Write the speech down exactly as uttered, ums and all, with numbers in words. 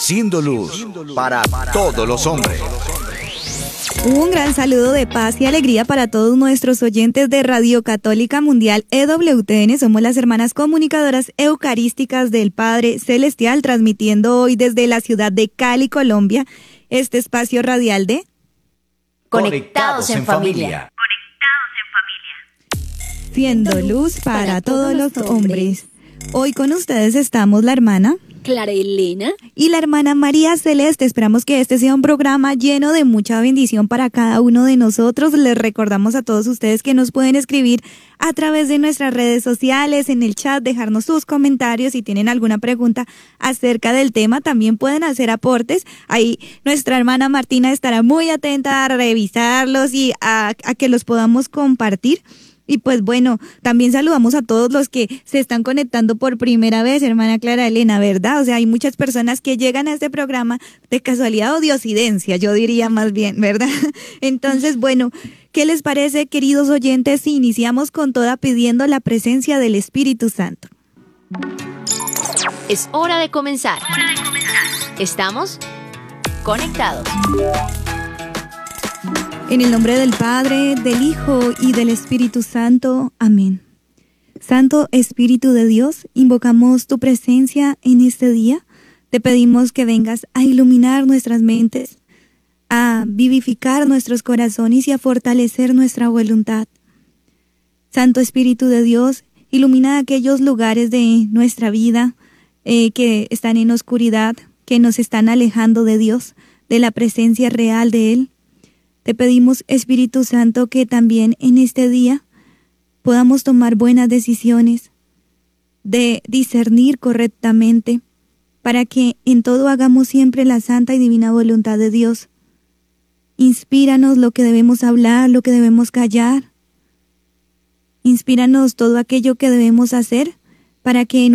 siendo luz para todos los hombres. Un gran saludo de paz y alegría para todos nuestros oyentes de Radio Católica Mundial E W T N. Somos las hermanas comunicadoras eucarísticas del Padre Celestial, transmitiendo hoy desde la ciudad de Cali, Colombia, este espacio radial de Conectados en Familia. Siendo luz para todos los hombres. Hoy con ustedes estamos la hermana Clara Elena y la hermana María Celeste. Esperamos que este sea un programa lleno de mucha bendición para cada uno de nosotros. Les recordamos a todos ustedes que nos pueden escribir a través de nuestras redes sociales, en el chat, dejarnos sus comentarios. Si tienen alguna pregunta acerca del tema, también pueden hacer aportes. Ahí nuestra hermana Martina estará muy atenta a revisarlos y a, a que los podamos compartir. Y pues bueno, también saludamos a todos los que se están conectando por primera vez, hermana Clara Elena, ¿verdad? O sea, hay muchas personas que llegan a este programa de casualidad o de occidencia, yo diría más bien, ¿verdad? Entonces, bueno, ¿qué les parece, queridos oyentes, si iniciamos con toda pidiendo la presencia del Espíritu Santo? Es hora de comenzar. Hora de comenzar. Estamos conectados. En el nombre del Padre, del Hijo y del Espíritu Santo. Amén. Santo Espíritu de Dios, invocamos tu presencia en este día. Te pedimos que vengas a iluminar nuestras mentes, a vivificar nuestros corazones y a fortalecer nuestra voluntad. Santo Espíritu de Dios, ilumina aquellos lugares de nuestra vida eh, que están en oscuridad, que nos están alejando de Dios, de la presencia real de Él. Te pedimos, Espíritu Santo, que también en este día podamos tomar buenas decisiones, de discernir correctamente, para que en todo hagamos siempre la santa y divina voluntad de Dios. Inspíranos lo que debemos hablar, lo que debemos callar. Inspíranos todo aquello que debemos hacer para que en